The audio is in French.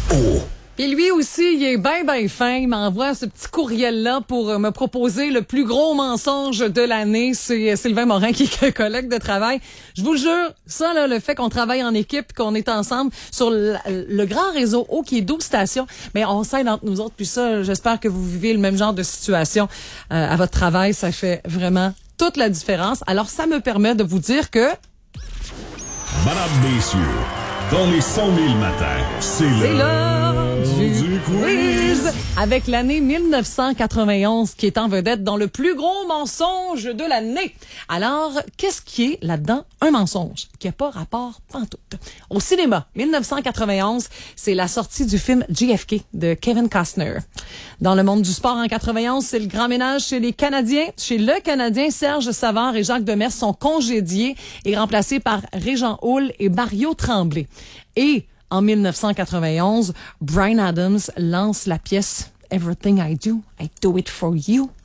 Et lui aussi, il est ben fin. Il m'envoie ce petit courriel-là pour me proposer le plus gros mensonge de l'année. C'est Sylvain Morin qui est collègue de travail. Je vous le jure, ça, là, le fait qu'on travaille en équipe, qu'on est ensemble sur le grand réseau haut qui est 12 stations, mais on s'aide entre nous autres. Puis ça, j'espère que vous vivez le même genre de situation à votre travail. Ça fait vraiment toute la différence. Alors, ça me permet de vous dire que... Madame, messieurs, dans les 100 000 matins, c'est l'heure du quiz. Avec l'année 1991 qui est en vedette dans le plus gros mensonge de l'année. Alors, qu'est-ce qui est là-dedans? Un mensonge qui n'a pas rapport pantoute. Au cinéma, 1991, c'est la sortie du film JFK de Kevin Costner. Dans le monde du sport en 91, c'est le grand ménage chez les Canadiens. Chez le Canadien, Serge Savard et Jacques Demers sont congédiés et remplacés par Régent Houle et Mario Tremblay. Et en 1991, Bryan Adams lance la pièce Everything I Do, I Do It For You.